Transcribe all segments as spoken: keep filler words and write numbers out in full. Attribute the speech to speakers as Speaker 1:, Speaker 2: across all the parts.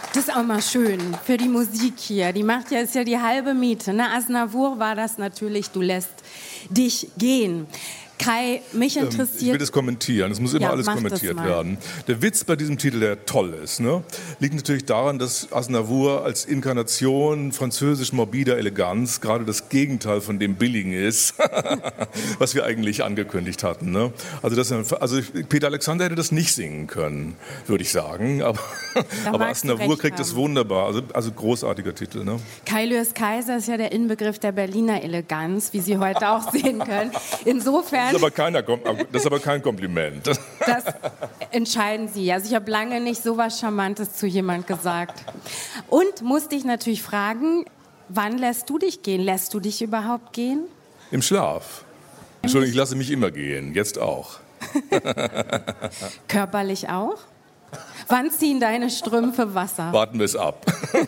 Speaker 1: Das ist auch mal schön für die Musik hier. Die macht ja, ist ja die halbe Miete. Ne? Aznavour war das natürlich, du lässt dich gehen. Kai, mich interessiert...
Speaker 2: Ich will das kommentieren, es muss immer ja, alles kommentiert werden. Der Witz bei diesem Titel, der toll ist, ne, liegt natürlich daran, dass Aznavour als Inkarnation französisch morbider Eleganz gerade das Gegenteil von dem Billigen ist, was wir eigentlich angekündigt hatten. Ne? Also, das, also Peter Alexander hätte das nicht singen können, würde ich sagen, aber, aber Aznavour kriegt das wunderbar, also, also großartiger Titel. Ne?
Speaker 1: Kai Lewis Kaiser ist ja der Inbegriff der Berliner Eleganz, wie Sie heute auch sehen können. Insofern...
Speaker 2: Das ist aber, keiner, das ist aber kein Kompliment.
Speaker 1: Das entscheiden Sie. Also ich habe lange nicht so was Charmantes zu jemand gesagt. Und musste ich natürlich fragen, wann lässt du dich gehen? Lässt du dich überhaupt gehen?
Speaker 2: Im Schlaf. Entschuldigung, ich lasse mich immer gehen. Jetzt auch.
Speaker 1: Körperlich auch? Wann ziehen deine Strümpfe Wasser?
Speaker 2: Warten wir es ab.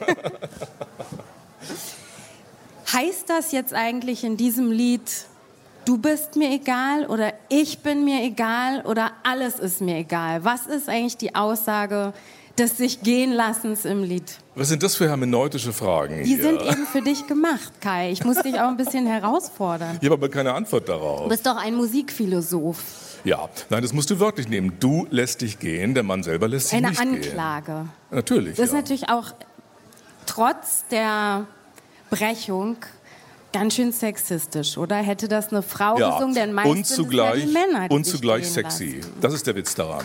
Speaker 1: Heißt das jetzt eigentlich in diesem Lied... Du bist mir egal oder ich bin mir egal oder alles ist mir egal? Was ist eigentlich die Aussage des sich gehen Lassens im Lied?
Speaker 2: Was sind das für hermeneutische Fragen
Speaker 1: Die
Speaker 2: hier?
Speaker 1: sind eben für dich gemacht, Kai. Ich muss dich auch ein bisschen herausfordern.
Speaker 2: Ich habe aber keine Antwort darauf.
Speaker 1: Du bist doch ein Musikphilosoph.
Speaker 2: Ja, nein, das musst du wörtlich nehmen. Du lässt dich gehen, der Mann selber lässt sich
Speaker 1: Eine
Speaker 2: nicht
Speaker 1: Anklage.
Speaker 2: gehen.
Speaker 1: Eine Anklage.
Speaker 2: Natürlich,
Speaker 1: Das ist
Speaker 2: ja.
Speaker 1: natürlich auch trotz der Brechung ganz schön sexistisch, oder? Hätte das eine Frau
Speaker 2: ja.
Speaker 1: gesungen, denn meistens
Speaker 2: und zugleich,
Speaker 1: sind es ja die Männer, die
Speaker 2: und
Speaker 1: sich
Speaker 2: zugleich
Speaker 1: gehen
Speaker 2: sexy.
Speaker 1: lassen.
Speaker 2: Das ist der Witz daran.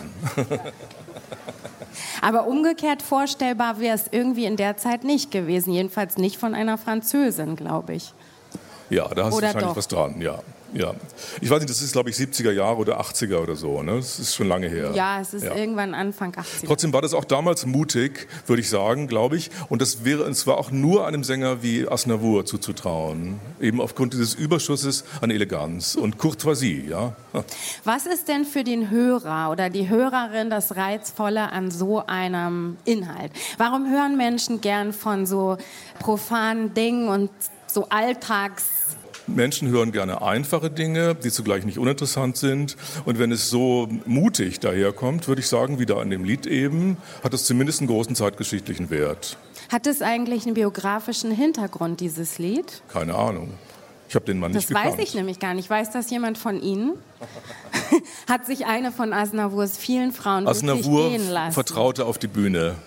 Speaker 1: Aber umgekehrt vorstellbar wäre es irgendwie in der Zeit nicht gewesen. Jedenfalls nicht von einer Französin, glaube ich.
Speaker 2: Ja, da hast
Speaker 1: oder
Speaker 2: du wahrscheinlich
Speaker 1: doch?
Speaker 2: was dran, ja. Ja. Ich weiß nicht, das ist, glaube ich, siebziger Jahre oder achtziger oder so. Ne? Das ist schon lange her.
Speaker 1: Ja, es ist
Speaker 2: ja.
Speaker 1: irgendwann Anfang achtziger.
Speaker 2: Trotzdem war das auch damals mutig, würde ich sagen, glaube ich. Und das wäre, es war auch nur einem Sänger wie Aznavour zuzutrauen. Eben aufgrund dieses Überschusses an Eleganz und Courtoisie. Ja?
Speaker 1: Was ist denn für den Hörer oder die Hörerin das Reizvolle an so einem Inhalt? Warum hören Menschen gern von so profanen Dingen und so Alltags...
Speaker 2: Menschen hören gerne einfache Dinge, die zugleich nicht uninteressant sind. Und wenn es so mutig daherkommt, würde ich sagen, wie da in dem Lied eben, hat es zumindest einen großen zeitgeschichtlichen Wert.
Speaker 1: Hat es eigentlich einen biografischen Hintergrund, dieses Lied?
Speaker 2: Keine Ahnung. Ich habe den Mann nicht gekannt.
Speaker 1: Das weiß ich nämlich gar nicht. Weiß das jemand von Ihnen? Hat sich eine von Aznavours vielen Frauen wirklich gehen lassen?
Speaker 2: Aznavour vertraute auf die Bühne.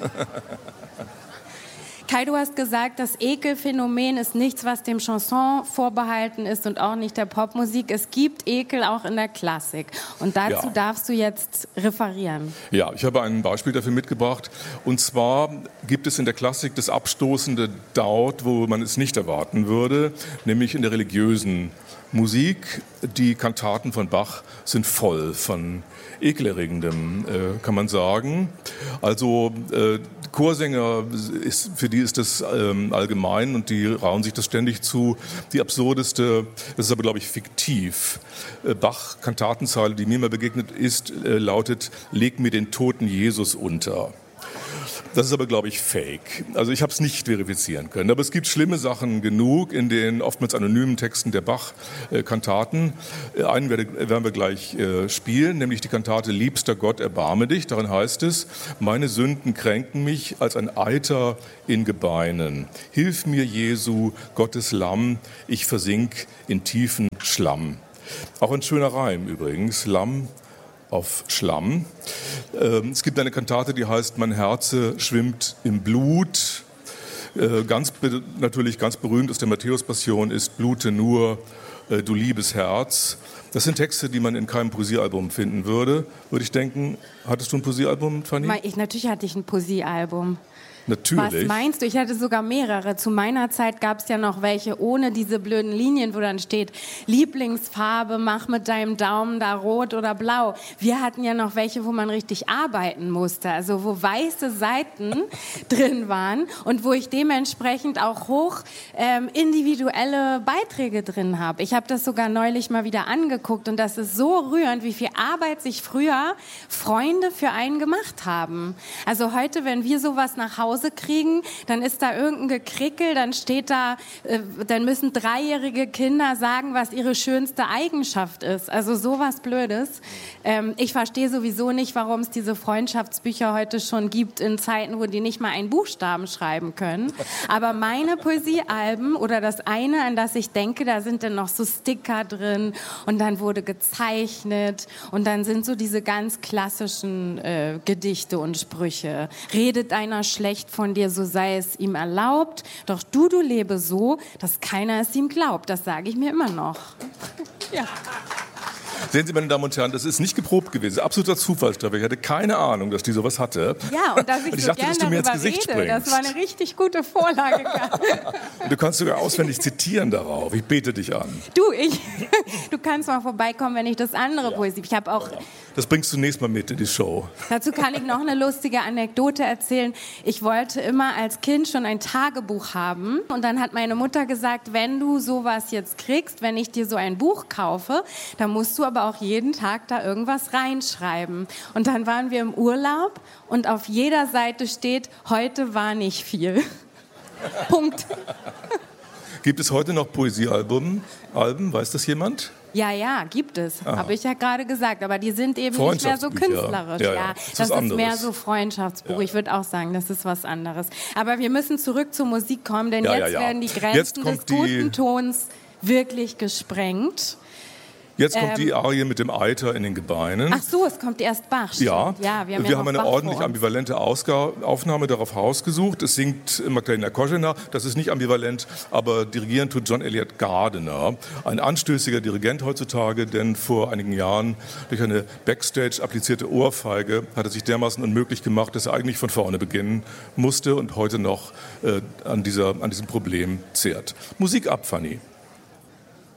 Speaker 1: Kai, du hast gesagt, das Ekelphänomen ist nichts, was dem Chanson vorbehalten ist und auch nicht der Popmusik. Es gibt Ekel auch in der Klassik. Und dazu ja. darfst du jetzt referieren.
Speaker 2: Ja, ich habe ein Beispiel dafür mitgebracht. Und zwar gibt es in der Klassik das abstoßende dort, wo man es nicht erwarten würde, nämlich in der religiösen Musik. Die Kantaten von Bach sind voll von ekelerregendem, äh, kann man sagen. Also äh, Chorsänger, ist, für die ist das ähm, allgemein und die rauen sich das ständig zu. Die absurdeste, das ist aber, glaube ich, fiktiv. Äh, Bach-Kantatenzeile, die mir mal begegnet ist, äh, lautet: Leg mir den toten Jesus unter. Das ist aber, glaube ich, fake. Also ich habe es nicht verifizieren können. Aber es gibt schlimme Sachen genug in den oftmals anonymen Texten der Bach-Kantaten. Einen werden wir gleich spielen, nämlich die Kantate Liebster Gott, erbarme dich. Darin heißt es: Meine Sünden kränken mich als ein Eiter in Gebeinen. Hilf mir, Jesu, Gottes Lamm, ich versink in tiefen Schlamm. Auch ein schöner Reim übrigens, Lamm auf Schlamm. Es gibt eine Kantate, die heißt Mein Herze schwimmt im Blut. Ganz, natürlich ganz berühmt aus der Matthäus-Passion ist Blute nur, du liebes Herz. Das sind Texte, die man in keinem Poesiealbum finden würde, würde ich denken. Hattest du ein Poesiealbum, Fanny?
Speaker 1: Ich, natürlich hatte ich ein Poesiealbum.
Speaker 2: Natürlich.
Speaker 1: Was meinst du? Ich hatte sogar mehrere. Zu meiner Zeit gab es ja noch welche ohne diese blöden Linien, wo dann steht, Lieblingsfarbe, mach mit deinem Daumen da rot oder blau. Wir hatten ja noch welche, wo man richtig arbeiten musste, also wo weiße Seiten drin waren und wo ich dementsprechend auch hoch ähm, individuelle Beiträge drin habe. Ich habe das sogar neulich mal wieder angeguckt und das ist so rührend, wie viel Arbeit sich früher Freunde für einen gemacht haben. Also heute, wenn wir sowas nach Hause Hause kriegen, dann ist da irgendein Gekrickel, dann steht da, äh, dann müssen dreijährige Kinder sagen, was ihre schönste Eigenschaft ist. Also sowas Blödes. Ähm, ich verstehe sowieso nicht, warum es diese Freundschaftsbücher heute schon gibt in Zeiten, wo die nicht mal einen Buchstaben schreiben können. Aber meine Poesiealben oder das eine, an das ich denke, da sind dann noch so Sticker drin und dann wurde gezeichnet und dann sind so diese ganz klassischen äh, Gedichte und Sprüche. Redet einer schlecht von dir, so sei es ihm erlaubt, doch du, du lebe so, dass keiner es ihm glaubt. Das sage ich mir immer noch. Ja.
Speaker 2: Sehen Sie, meine Damen und Herren, das ist nicht geprobt gewesen. Absoluter Zufallstreffer. Ich hatte keine Ahnung, dass die sowas hatte.
Speaker 1: Ja, und dass ich,
Speaker 2: und ich
Speaker 1: so
Speaker 2: dachte,
Speaker 1: gerne
Speaker 2: dass du mir ins
Speaker 1: darüber
Speaker 2: Gesicht
Speaker 1: rede.
Speaker 2: springst.
Speaker 1: Das war eine richtig gute Vorlage.
Speaker 2: Und du kannst sogar auswendig zitieren darauf. Ich bete dich an.
Speaker 1: Du, ich, du kannst mal vorbeikommen, wenn ich das andere ja. Poesie... Ich habe auch...
Speaker 2: Das bringst du nächstes Mal mit in die Show.
Speaker 1: Dazu kann ich noch eine lustige Anekdote erzählen. Ich wollte immer als Kind schon ein Tagebuch haben. Und dann hat meine Mutter gesagt, wenn du sowas jetzt kriegst, wenn ich dir so ein Buch kaufe, dann musst du aber auch jeden Tag da irgendwas reinschreiben. Und dann waren wir im Urlaub und auf jeder Seite steht, heute war nicht viel. Punkt.
Speaker 2: Gibt es heute noch Poesiealben? Alben? Weiß das jemand?
Speaker 1: Ja, ja, gibt es.
Speaker 2: Aha.
Speaker 1: Habe ich ja gerade gesagt. Aber die sind eben nicht mehr so künstlerisch.
Speaker 2: Ja, ja.
Speaker 1: Ja,
Speaker 2: das,
Speaker 1: das
Speaker 2: ist,
Speaker 1: ist mehr so Freundschaftsbuch. Ja. Ich würde auch sagen, das ist was anderes. Aber wir müssen zurück zur Musik kommen, denn
Speaker 2: ja,
Speaker 1: jetzt
Speaker 2: ja, ja.
Speaker 1: werden die Grenzen des
Speaker 2: die...
Speaker 1: guten Tons wirklich gesprengt.
Speaker 2: Jetzt kommt
Speaker 1: ähm,
Speaker 2: die Arie mit dem Eiter in den Gebeinen.
Speaker 1: Ach so, es kommt erst Bach.
Speaker 2: Ja,
Speaker 1: ja, wir haben,
Speaker 2: wir
Speaker 1: ja
Speaker 2: haben eine
Speaker 1: Bach
Speaker 2: ordentlich ambivalente Ausga- Aufnahme darauf rausgesucht. Es singt Magdalena Koschener, das ist nicht ambivalent, aber dirigieren tut John Eliot Gardiner. Ein anstößiger Dirigent heutzutage, denn vor einigen Jahren durch eine Backstage applizierte Ohrfeige hat er sich dermaßen unmöglich gemacht, dass er eigentlich von vorne beginnen musste und heute noch äh, an, dieser, an diesem Problem zehrt. Musik ab, Fanny.